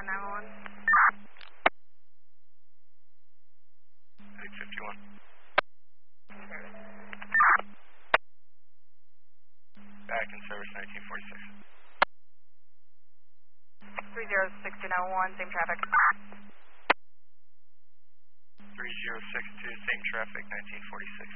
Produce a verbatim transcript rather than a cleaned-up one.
one nine one. eight fifty-one. Back in service nineteen forty-six. three zero six two nine one, same traffic. three zero six two, same traffic, nineteen forty-six.